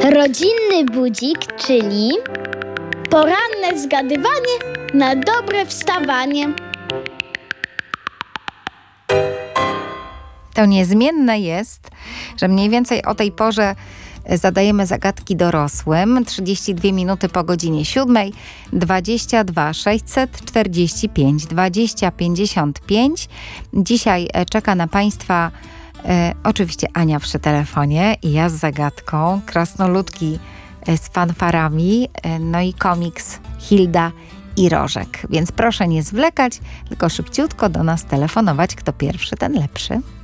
Rodzinny budzik, czyli poranne zgadywanie na dobre wstawanie. To niezmienne jest, że mniej więcej o tej porze zadajemy zagadki dorosłym. 32 minuty po godzinie 7. 22 645 20 55. Dzisiaj czeka na Państwa oczywiście Ania przy telefonie i ja z zagadką, krasnoludki z fanfarami, no i komiks Hilda i Rożek. Więc proszę nie zwlekać, tylko szybciutko do nas telefonować. Kto pierwszy, ten lepszy.